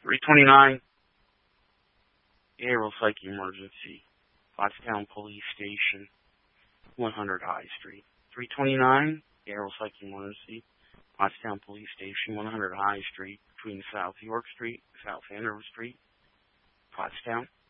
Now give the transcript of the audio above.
329, aerial psych emergency, Pottstown Police Station, 100 High Street. 329, aerial psych emergency, Pottstown Police Station, 100 High Street, between South York Street and South Hanover Street, Pottstown.